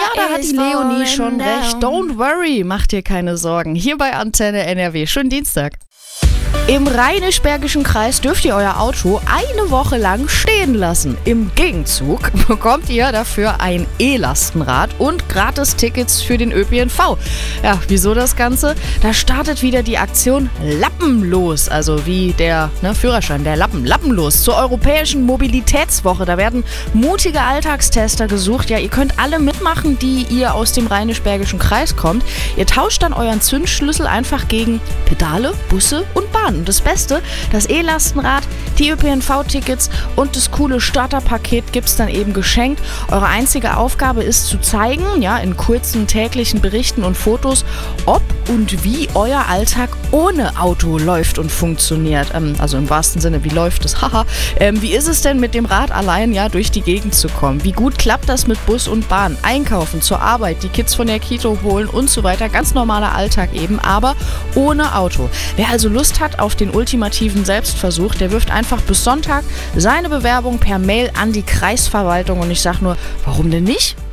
da hat die Leonie schon recht. Don't worry, mach dir keine Sorgen. Hier bei Antenne NRW. Schönen Dienstag. Im Rheinisch-Bergischen Kreis dürft ihr euer Auto eine Woche lang stehen lassen. Im Gegenzug bekommt ihr dafür ein E-Lastenrad und Gratis-Tickets für den ÖPNV. Ja, wieso das Ganze? Da startet wieder die Aktion Lappenlos, also wie der Führerschein, der Lappenlos zur Europäischen Mobilitätswoche. Da werden mutige Alltagstester gesucht. Ja, ihr könnt alle mitmachen, die ihr aus dem Rheinisch-Bergischen Kreis kommt. Ihr tauscht dann euren Zündschlüssel einfach gegen Pedale, Busse und Bahnen. Und das Beste, das E-Lastenrad, die ÖPNV-Tickets und das coole Starterpaket gibt's dann eben geschenkt. Eure einzige Aufgabe ist zu zeigen, ja, in kurzen täglichen Berichten und Fotos, ob und wie euer Alltag ohne Auto läuft und funktioniert. Also im wahrsten Sinne, wie läuft es? Haha. Wie ist es denn mit dem Rad allein, ja, durch die Gegend zu kommen? Wie gut klappt das mit Bus und Bahn? Einkaufen, zur Arbeit, die Kids von der Kita holen und so weiter. Ganz normaler Alltag eben, aber ohne Auto. Wer also Lust hat auf den ultimativen Selbstversuch, der wirft einfach bis Sonntag seine Bewerbung per Mail an die Kreisverwaltung und ich sag nur, warum denn nicht?